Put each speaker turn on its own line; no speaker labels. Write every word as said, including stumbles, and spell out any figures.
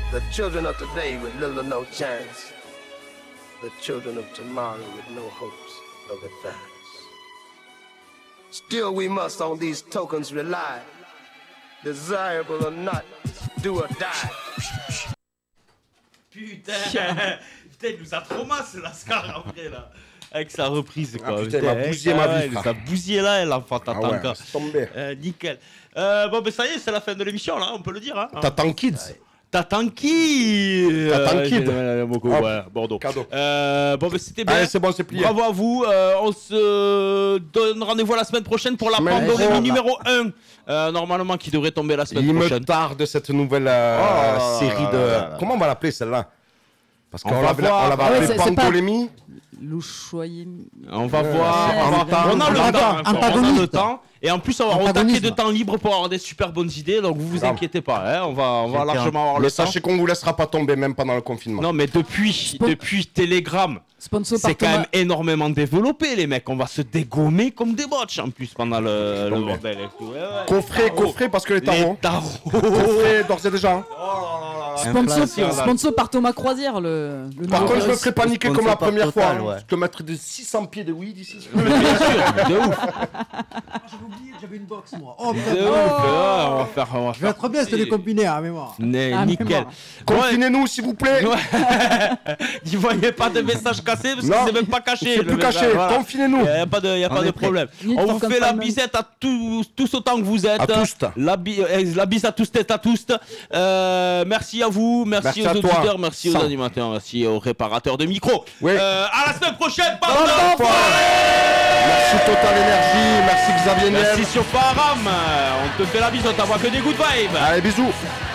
The children of today with little or no chance. The children of tomorrow with no hopes of advance. Still we must on these tokens rely. Desirable or not, do or die.
Putain, putain, il nous a traumassé la Scar en vrai là. Avec sa reprise quoi.
Ah, putain, il m'a bousillé ma vie, frère.
Ça bousillé là, l'enfant
Ah
t'attend.
ouais, c'est tombé.
Euh, nickel. Euh, bon, ben ça y est, c'est la fin de l'émission là, on peut le dire. Hein.
T'attends Kids.
T'attends qui
T'attends Kid.
euh, beaucoup,
Hop.
ouais, Bordeaux.
Cadeau.
Euh, bon, ben c'était bien.
Allez, c'est bon, c'est plié.
Bravo à vous. Euh, on se donne rendez-vous la semaine prochaine pour la
Semaine
pandémie
prochaine.
numéro un. Euh, normalement, qui devrait tomber la semaine
Il me
prochaine.
tarde cette nouvelle euh,
Oh là
série
là
de.
là là.
Comment on va l'appeler celle-là? Parce
On
qu'on
va
l'avait
voir.
on l'avait
Ah ouais,
appelée
c'est- c'est pas-
Pantolémie.
Louchoyer.
On va
Ouais,
voir.
c'est
On, va-
antagoniste.
on a le temps. hein, On a le
Antagoniste.
temps. Et en plus, on va avoir au taquet
Antagonisme.
de temps libre pour avoir des super bonnes idées. Donc, vous vous
Grave.
inquiétez pas. Hein, on va, on va
C'était
largement avoir
Mais
le temps.
sachez qu'on vous laissera pas tomber même pendant le confinement.
Non, mais depuis,
Spon-
depuis Telegram,
Sponsor par
c'est quand
Thomas.
même énormément développé, les mecs. On va se dégommer comme des botches en plus pendant le, le bordel et tout. Ouais, ouais.
Coffret, coffret, parce que les tarots.
Les tarots.
Coffret d'ores et déjà. hein.
Sponsor,
Inflation.
sponsor par Thomas Croisière, le, le
Par
nouveau
contre, je me
virus.
ferai paniquer comme la
Sponsor par
première fois.
Total,
hein.
ouais.
Je te mettrai de six cents pieds de weed ici.
Bien sûr, de ouf.
J'avais oublié que j'avais une box, moi. Oh,
De
putain.
ouf. Ouais, on va faire. On va
Je vais
faire
être bien, c'était les combinés, hein, mémoire.
Né-
Ah, mais
nickel.
bon.
Confinez-nous, s'il vous plaît.
Ouais. N'y voyez pas de message cassé parce que
Non.
c'est même pas caché.
C'est
le
plus
message,
caché.
voilà.
Confinez-nous.
Il n'y a pas de, y a
On
pas de
est prêt.
problème.
Need
On
for
vous fait la
confinement.
bisette à tous, tous autant que vous êtes.
À tous.
La, bi- euh, la bise à tous et à tous. Euh, merci à vous, merci,
Merci
aux
à toi.
auditeurs, merci aux
Sans.
animateurs, merci aux réparateurs de micro.
Oui.
Euh, à la semaine prochaine, bande
Bande
d'enfoirés.
d'enfoirés. Merci Total Énergie, merci Xavier
Merci
Niel.
sur Param. On te fait la bise, on t'envoie que des good vibes.
Allez, bisous.